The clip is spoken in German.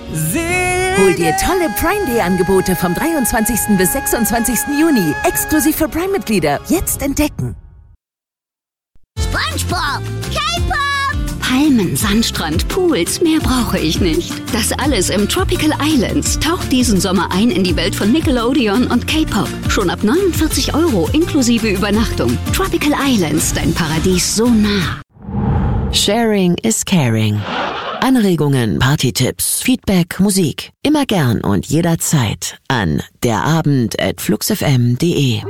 Hol dir tolle Prime Day Angebote vom 23. bis 26. Juni. Exklusiv für Prime-Mitglieder. Jetzt entdecken. SpongeBob, K-Pop, Palmen, Sandstrand, Pools, mehr brauche ich nicht. Das alles im Tropical Islands. Taucht diesen Sommer ein in die Welt von Nickelodeon und K-Pop. Schon ab 49 € inklusive Übernachtung. Tropical Islands, dein Paradies so nah. Sharing is caring. Anregungen, Partytipps, Feedback, Musik. Immer gern und jederzeit an derabend@fluxfm.de.